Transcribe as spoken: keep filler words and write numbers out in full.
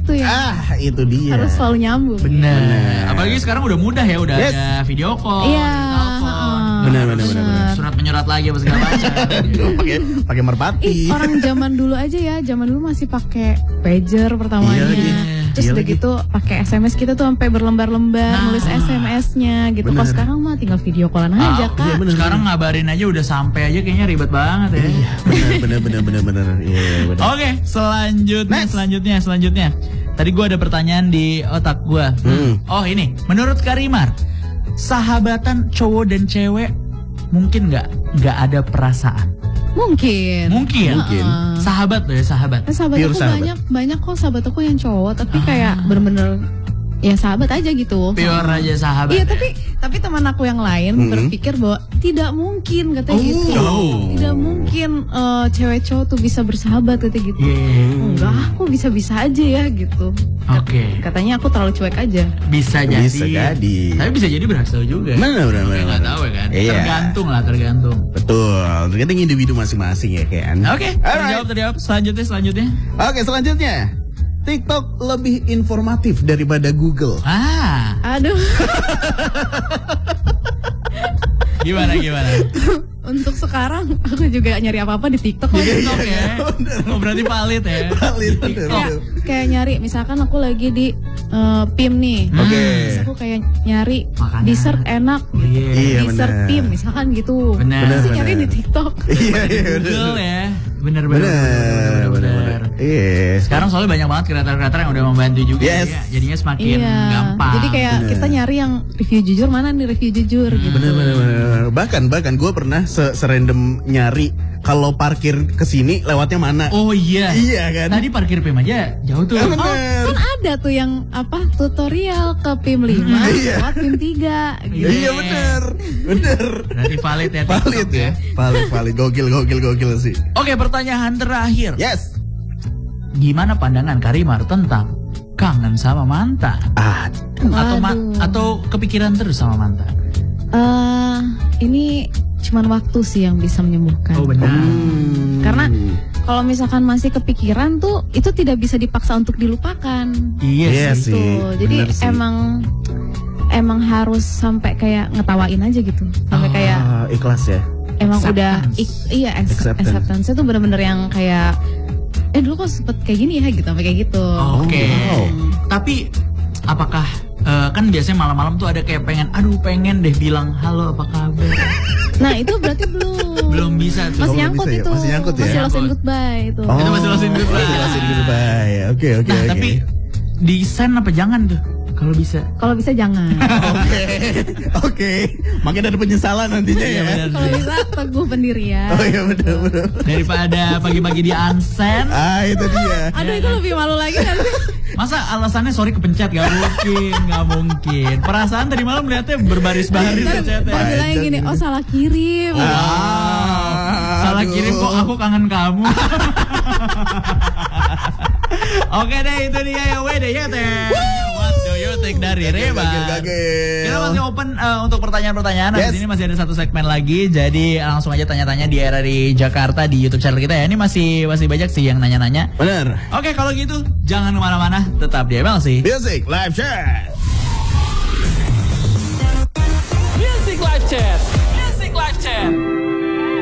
itu ya. Ah, itu dia. Harus selalu nyambung. Bener. Bener. Apalagi sekarang udah mudah ya, udah yes. ada video call, iya. telepon. Benar, benar, benar. Surat menyurat lagi apa segala macam. Pakai pakai merpati. Ih, orang zaman dulu aja ya, zaman dulu masih pakai pager pertamanya. Iya, terus iya udah lagi. Gitu pakai S M S kita tuh sampai berlembar-lembar nah. nulis S M S-nya gitu. Kalau sekarang mah tinggal video callan ah, aja, Kak. Iya, bener, sekarang bener. Ngabarin aja udah sampai aja kayaknya ribet banget ya. Iya, benar benar benar benar benar. Iya, benar. Oke, selanjutnya Next. selanjutnya selanjutnya. Tadi gua ada pertanyaan di otak gua. Hmm. Oh, ini. Menurut Karimar, sahabatan cowok dan cewek mungkin nggak nggak ada perasaan? Mungkin. Mungkin. Mungkin. Uh, sahabat loh ya, sahabat. Eh, sahabat aku sahabat. banyak banyak kok sahabat aku yang cowok tapi ah. kayak bener-bener ya sahabat aja gitu. Pure aja sahabat. Iya, tapi tapi teman aku yang lain mm-hmm. berpikir bahwa tidak mungkin katanya oh. gitu. Oh. Tidak mungkin uh, cewek cowok tuh bisa bersahabat katanya gitu. Yeah. Enggak, aku bisa-bisa aja ya gitu. Oke. Okay. Katanya aku terlalu cuek aja. Bisa jadi. Bisa jadi. Tapi bisa jadi berhasil juga. Benar benar benar. Enggak tahu ya kan. Iya. Tergantung lah, tergantung. Betul. Tergantung individu masing-masing ya kan. Oke. Okay. Terjawab terjawab. Selanjutnya selanjutnya. Oke, okay, selanjutnya. TikTok lebih informatif daripada Google. Ah. Aduh. Gimana gimana? Untuk sekarang aku juga nyari apa-apa di TikTok. Di TikTok ya. Oh, berarti valid ya. Valid. Kayak, kayak nyari misalkan aku lagi di uh, P I M nih. Oke. Okay. Terus aku kayak nyari makanan. Dessert enak. Oh, yeah. Iya, dessert P I M misalkan gitu. Benar. Terus nyari di TikTok. Iya, iya. Google ya. Bener bener. Bener. Iya. Sekarang soalnya banyak banget kreator-kreator yang udah membantu juga. Yes. Ya. Jadinya semakin iya. gampang. Jadi kayak bener. Kita nyari yang review jujur, mana nih review jujur gitu. Bener bener bener. Bahkan bahkan gue pernah se serandom nyari kalau parkir kesini lewatnya mana. Oh iya. Iya kan. Tadi parkir P I M aja jauh tuh. Oh, kan ada tuh yang apa tutorial ke P I M lima lewat P I M tiga. Gitu. Iya bener. Bener. Berarti valid ya. Valid ya. Valid valid. Gokil gokil gokil sih. Oke, pertanyaan terakhir. Yes. Gimana pandangan Karimar tentang kangen sama mantan? Ah, atau ma atau kepikiran terus sama mantan? Uh, ini cuman waktu sih yang bisa menyembuhkan. Oh benar. Hmm. Karena kalau misalkan masih kepikiran tuh itu tidak bisa dipaksa untuk dilupakan. Iya yeah, sih. sih. Jadi emang emang harus sampai kayak ngetawain aja gitu. Sampai oh, kayak ikhlas ya. Emang acceptance. udah ik, iya acceptance. acceptance itu bener-bener yang kayak eh dulu kok sempet kayak gini ya gitu, sampai kayak gitu. Oke. Okay. Wow. Tapi apakah uh, kan biasanya malam-malam tuh ada kayak pengen, aduh pengen deh bilang halo apa kabar. Nah itu berarti belum. Belum bisa tuh. Masih nyangkut bisa, itu. Ya? Masih nyangkut ya. Masih lost in goodbye itu. Oh, itu masih lost in goodbye. Masih lost in goodbye. Oke oke Nah oke. tapi di send apa jangan tuh? Kalau bisa. Kalau bisa jangan. Oke oke. Makin ada penyesalan nantinya ya. Kalau bisa teguh pendirian. Oh iya benar benar. Daripada pagi-pagi di unsend. Ah itu dia. Aduh itu lebih malu lagi kan sih. Masa alasannya sorry kepencet? Gak mungkin, gak mungkin. Perasaan tadi malam lihatnya berbaris-baris chatnya. Bilangnya gini, oh salah kirim. Oh, ah, salah aduh. Kirim kok aku kangen kamu. Oke deh itu dia ya wede ya teh. What do you think dari Reba? Kita masih open uh, untuk pertanyaan-pertanyaan. Yes. Di sini masih ada satu segmen lagi. Jadi langsung aja tanya-tanya di R R I Jakarta di YouTube channel kita ya. Ini masih masih banyak sih yang nanya-nanya. Bener. Oke kalau gitu jangan kemana-mana, tetap di M L C Music Live Chat. Music Live Chat. Music Live Chat.